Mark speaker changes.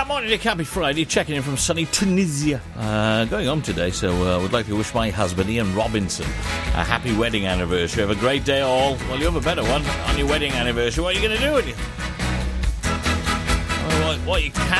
Speaker 1: Right, morning, Nick. Happy Friday. Checking in from sunny Tunisia. Going home today, so would like to wish my husband, Ian Robinson, a happy wedding anniversary. Have a great day, all. Well, you have a better one on your wedding anniversary. What are you going to do with it? Well, what you can